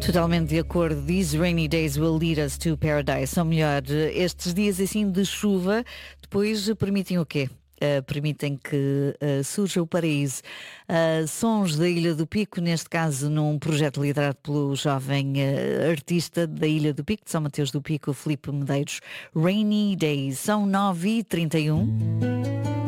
Totalmente de acordo. These rainy days will lead us to paradise. Ou melhor, estes dias assim de chuva, depois permitem o quê? Permitem que surja o paraíso. Sons da Ilha do Pico, neste caso num projeto liderado pelo jovem artista da Ilha do Pico, de São Mateus do Pico, Filipe Medeiros. Rainy Days. São 9h31.